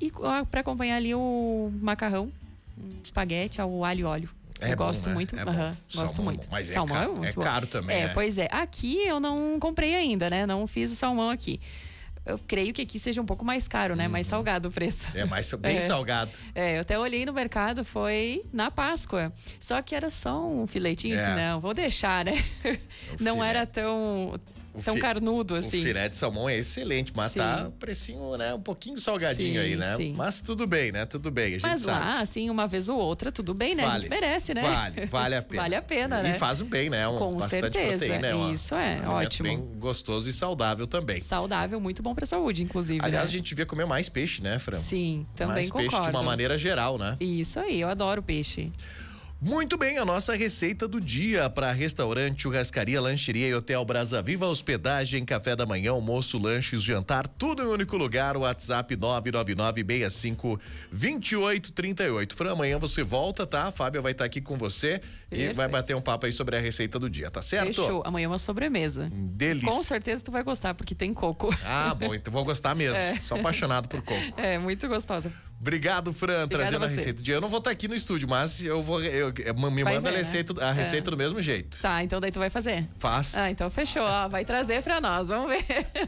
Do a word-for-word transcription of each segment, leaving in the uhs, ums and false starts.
E para acompanhar ali o macarrão, um espaguete ao alho e óleo. É eu bom, gosto né? muito, É uhum, gosto salmão, muito. mas salmão é é, caro, muito é bom. caro também. É, é. pois é. Aqui eu não comprei ainda, né? Não fiz o salmão aqui. Eu creio que aqui seja um pouco mais caro, né? Uhum. Mais salgado o preço. É mais bem é. salgado. É, eu até olhei no mercado, foi na Páscoa. Só que era só um filetinho, é. Não, vou deixar, né? O não filé. Era tão... O tão fi, carnudo assim. O filé de salmão é excelente, mas sim. Tá precinho, né? Um pouquinho salgadinho sim, aí, né? Sim. Mas tudo bem, né? Tudo bem, a gente mas sabe. lá, assim, uma vez ou outra, tudo bem, né? Vale, a gente merece, né? Vale, vale a pena. Vale a pena, né? E faz o bem, né? Um, com bastante certeza. proteína, né? Isso é, um ótimo. Bem gostoso e saudável também. Saudável, muito bom pra saúde, inclusive. Aliás, né? a gente devia comer mais peixe, né, Fran? Sim, também mais concordo. Peixe de uma maneira geral, né? Isso aí, eu adoro peixe. Muito bem, a nossa receita do dia para restaurante, churrascaria, lancheria e hotel Brasa Viva, hospedagem, café da manhã, almoço, lanches, jantar, tudo em um único lugar. O WhatsApp nove nove nove, seis cinco, dois oito três oito. Fran, amanhã você volta, tá? A Fábia vai estar tá aqui com você. Perfeito. E vai bater um papo aí sobre a receita do dia, tá certo? Fechou. Amanhã é uma sobremesa. Delícia. Com certeza tu vai gostar, porque tem coco. Ah, bom, então vou gostar mesmo. É. Sou apaixonado por coco. É, muito gostosa. Obrigado, Fran, Obrigada trazendo a, a receita do dia. Eu não vou estar aqui no estúdio, mas eu vou. Eu, eu, me vai manda ver, a receita, né? a receita é. do mesmo jeito. Tá, então daí tu vai fazer. Faz. Ah, então fechou. Ó, vai trazer pra nós, vamos ver.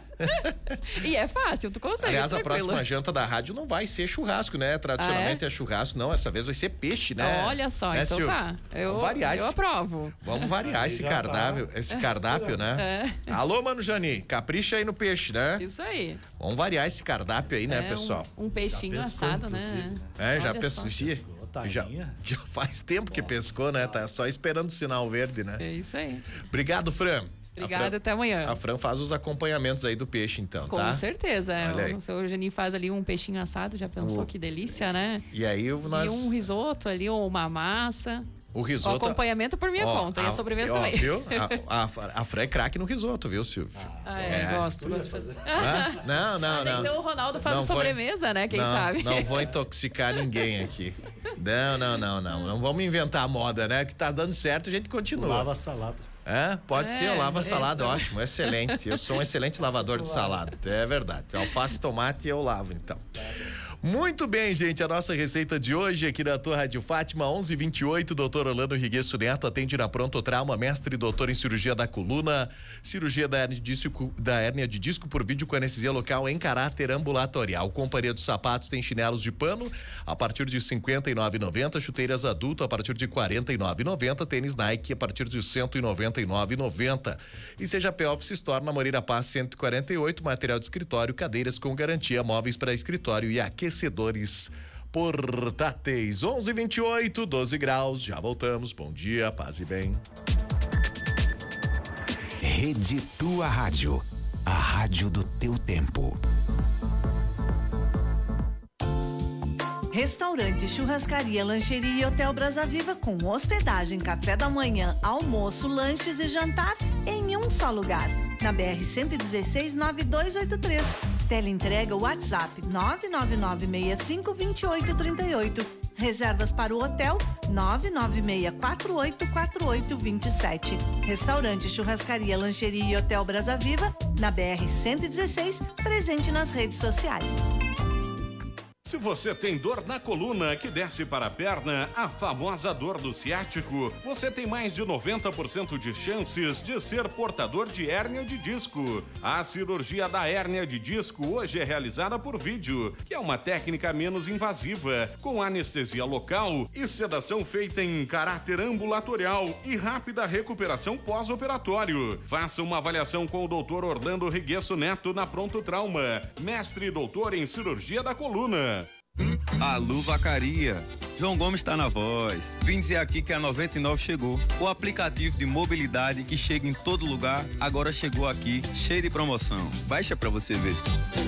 E é fácil, tu consegue. Aliás, tranquilo. A próxima janta da rádio não vai ser churrasco, né? Tradicionalmente ah, é? é churrasco, não. Essa vez vai ser peixe, né? Olha só, né, então Silvio? Tá. Eu, Vamos variar eu esse, aprovo. Vamos variar esse cardápio, esse cardápio, né? É. Alô, Mano Jani, capricha aí no peixe, né? Isso aí. Vamos variar esse cardápio aí, né, é, pessoal? Um, um peixinho pensou, assado, né? É, já pescou. Já, já faz tempo que pescou, né? Tá só esperando o sinal verde, né? É isso aí. Obrigado, Fran. Obrigada, Fran, até amanhã. A Fran faz os acompanhamentos aí do peixe, então, Com tá? Com certeza. O seu Geninho faz ali um peixinho assado, já pensou? O... Que delícia, né? E aí nós... E um risoto ali, ou uma massa. O risoto... O acompanhamento por minha ó, conta, a, e a sobremesa ó, também. Viu? A, a, a Fran é craque no risoto, viu, Silvio? Ah, é, é. gosto, gosto de fazer. Ah, não, não, ah, não. Então o Ronaldo faz não a sobremesa, vou... né? Quem não, sabe? Não vou intoxicar ninguém aqui. Não, não, não, não. Não vamos inventar a moda, né? Que tá dando certo, a gente continua. Lava salada. É, pode é, ser, eu lavo a salada, é, ótimo, excelente. Eu sou um excelente lavador de salada, é verdade. Alface, tomate eu lavo, então. Muito bem, gente, a nossa receita de hoje aqui da tua Rádio Fátima, onze e vinte e oito, doutor Orlando Riguesso Neto atende na Pronto Trauma, mestre e doutor em cirurgia da coluna, cirurgia da hérnia de disco, da hérnia de disco por vídeo com anestesia local em caráter ambulatorial. Companhia dos Sapatos tem chinelos de pano a partir de cinquenta e nove reais e noventa centavos, chuteiras adulto a partir de quarenta e nove reais e noventa centavos, tênis Nike a partir de cento e noventa e nove reais e noventa centavos. E seja P Office Store na Moreira Paz cento e quarenta e oito, material de escritório, cadeiras com garantia, móveis para escritório e aquecedores portáteis. Onze e vinte e oito, doze graus, já voltamos. Bom dia, paz e bem. Rede Tua Rádio, a rádio do teu tempo. Restaurante, churrascaria, lancheria e hotel Brasa Viva com hospedagem, café da manhã, almoço, lanches e jantar em um só lugar. Na B R cento e dezesseis, nove dois oito três. Teleentrega WhatsApp nove nove nove, seis cinco, dois oito três oito. Reservas para o hotel nove nove seis quatro oito quatro oito dois sete. Restaurante, churrascaria, lancheria e hotel Brasa Viva na B R cento e dezesseis, presente nas redes sociais. Se você tem dor na coluna que desce para a perna, a famosa dor do ciático, você tem mais de noventa por cento de chances de ser portador de hérnia de disco. A cirurgia da hérnia de disco hoje é realizada por vídeo, que é uma técnica menos invasiva, com anestesia local e sedação feita em caráter ambulatorial e rápida recuperação pós-operatório. Faça uma avaliação com o doutor Orlando Riguesso Neto na Pronto Trauma, mestre e doutor em cirurgia da coluna. Alô, Vacaria. João Gomes está na voz. Vim dizer aqui que a noventa e nove chegou. O aplicativo de mobilidade que chega em todo lugar, agora chegou aqui, cheio de promoção. Baixa pra você ver.